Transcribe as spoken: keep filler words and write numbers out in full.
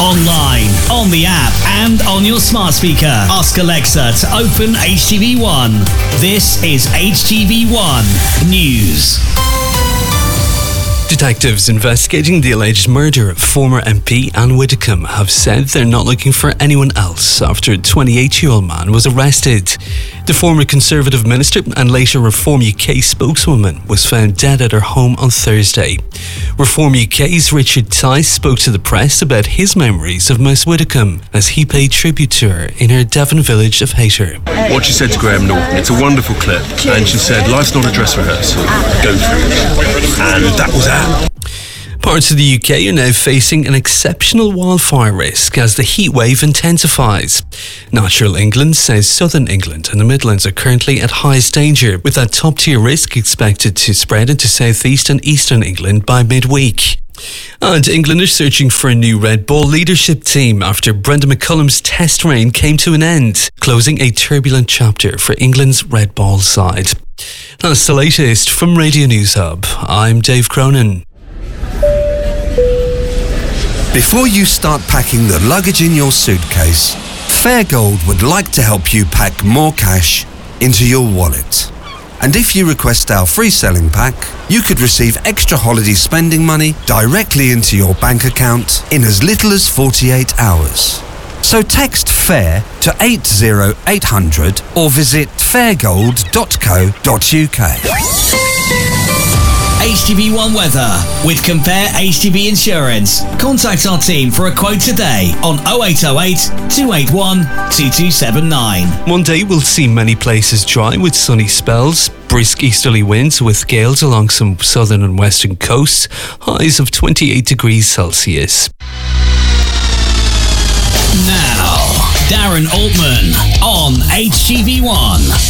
online, on the app, and on your smart speaker. Ask Alexa to open H T V one. This is H T V one News. Detectives investigating the alleged murder of former M P Anne Widdecombe have said they're not looking for anyone else after a twenty-eight-year-old man was arrested. The former Conservative minister and later Reform U K spokeswoman was found dead at her home on Thursday. Reform U K's Richard Tice spoke to the press about his memories of Miss Widdecombe as he paid tribute to her in her Devon village of Hayter. What she said to Graham Norton, it's a wonderful clip, and she said, life's not a dress rehearsal, go for it. And that was that. Parts of the U K are now facing an exceptional wildfire risk as the heat wave intensifies. Natural England says southern England and the Midlands are currently at highest danger, with that top-tier risk expected to spread into southeast and eastern England by midweek. And England are searching for a new Red Ball leadership team after Brendan McCullum's test reign came to an end, closing a turbulent chapter for England's Red Ball side. That's the latest from Radio News Hub. I'm Dave Cronin. Before you start packing the luggage in your suitcase, Fairgold would like to help you pack more cash into your wallet. And if you request our free selling pack, you could receive extra holiday spending money directly into your bank account in as little as forty-eight hours. So text FAIR to eight zero eight hundred or visit fairgold dot co dot uk. H T V one weather with Compare H T V Insurance. Contact our team for a quote today on oh eight oh eight, two eight one, two two seven nine. Monday will see many places dry with sunny spells, brisk easterly winds with gales along some southern and western coasts, highs of twenty-eight degrees Celsius. Now, Darren Altman on H T V one.